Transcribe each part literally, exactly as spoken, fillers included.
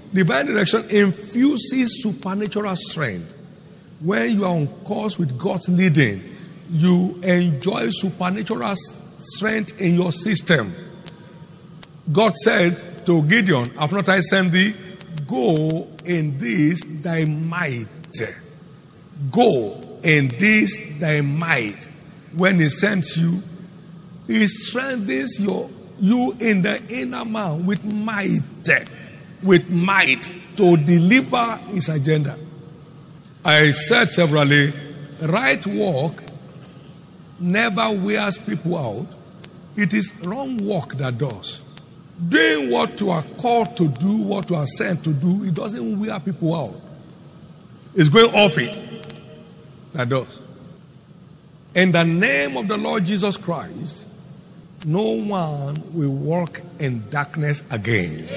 Divine direction infuses supernatural strength. When you are on course with God's leading, you enjoy supernatural strength in your system. God said to Gideon, "Have not I sent thee? Go in this thy might." Go in this thy might. When he sends you, he strengthens your, you in the inner man with might. With might to deliver his agenda. I said severally, right walk never wears people out. It is wrong walk that does. Doing what you are called to do, what you are sent to do, it doesn't wear people out. It's going off it that does. In the name of the Lord Jesus Christ, no one will walk in darkness again.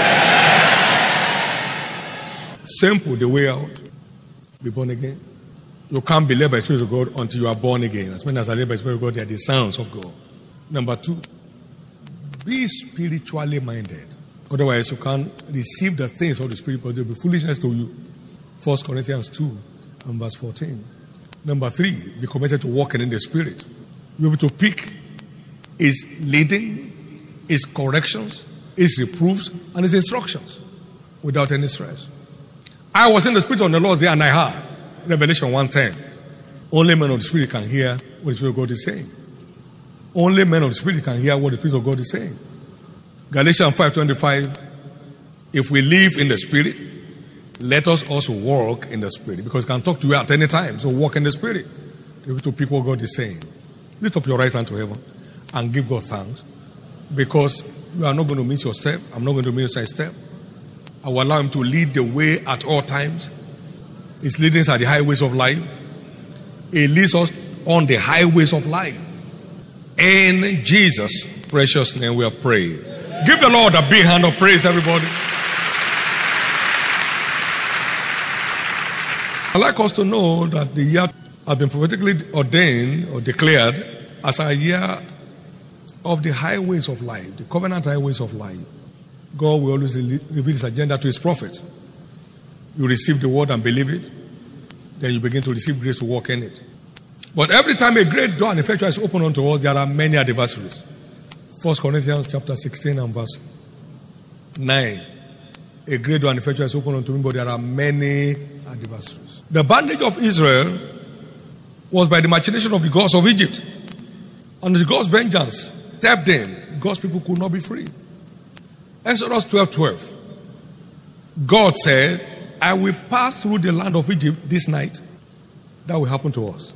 Simple, the way out. Be born again. You can't be led by the Spirit of God until you are born again. As many as are led by the Spirit of God, they are the sons of God. Number two, be spiritually minded. Otherwise, you can't receive the things of the Spirit, but they'll be foolishness to you. First Corinthians two and verse fourteen. Number three, be committed to walking in the Spirit. You'll be able to pick his leading, his corrections, his reproofs, and his instructions without any stress. I was in the Spirit on the Lord's day and I heard Revelation one ten. Only men of the Spirit can hear what the Spirit of God is saying. Only men of the Spirit can hear what the Spirit of God is saying. Galatians five twenty-five. If we live in the Spirit, let us also walk in the Spirit. Because we can talk to you at any time. So walk in the Spirit. Be able to pick what God is saying. Lift up your right hand to heaven and give God thanks. Because you are not going to miss your step. I'm not going to miss my step. I will allow him to lead the way at all times. His leadings are the highways of life. He leads us on the highways of life. In Jesus' precious name we are praying. Give the Lord a big hand of praise, everybody. I'd like us to know that the year has been prophetically ordained or declared as a year of the highways of life, the covenant highways of life. God will always reveal his agenda to his prophet. You receive the word and believe it, then you begin to receive grace to walk in it. But every time a great door and effectual is opened unto us, there are many adversaries. First Corinthians chapter sixteen and verse nine. A great door and effectual is opened unto me, but there are many adversaries. The bondage of Israel was by the machination of the gods of Egypt. And the God's vengeance tapped in. God's people could not be free. Exodus twelve twelve. God said, I will pass through the land of Egypt this night. That will happen to us.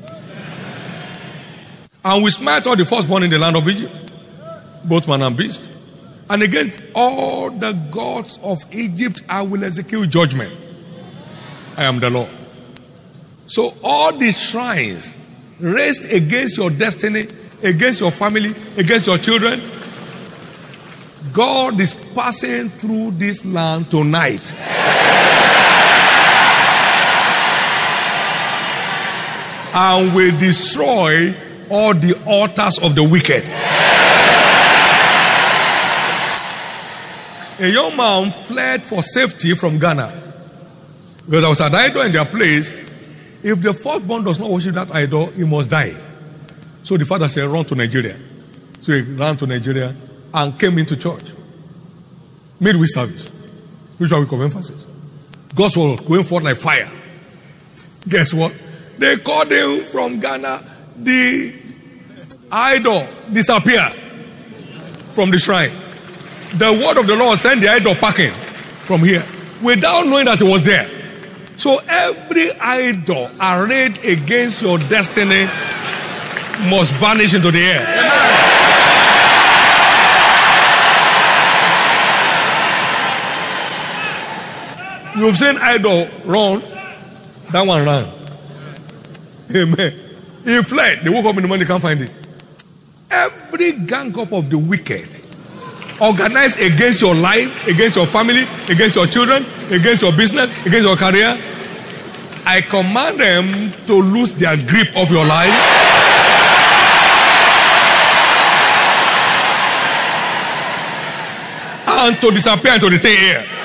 And we smite all the firstborn in the land of Egypt, both man and beast. And against all the gods of Egypt, I will execute judgment. I am the Lord. So all these shrines raised against your destiny, against your family, against your children, God is passing through this land tonight. And will destroy all the altars of the wicked. A young man fled for safety from Ghana. Because there was an idol in their place. If the firstborn does not worship that idol, he must die. So the father said, run to Nigeria. So he ran to Nigeria and came into church. Midweek service. Spiritual week of emphasis. God's word going forth like fire. Guess what? They called him from Ghana. The idol disappeared from the shrine. The word of the Lord sent the idol packing from here without knowing that it was there. So every idol arrayed against your destiny must vanish into the air. You've seen idol run, that one ran. Amen. He fled. They woke up in the morning, they can't find it. Every gang up of the wicked organized against your life, against your family, against your children, against your business, against your career, I command them to lose their grip of your life. And to disappear into the thin air.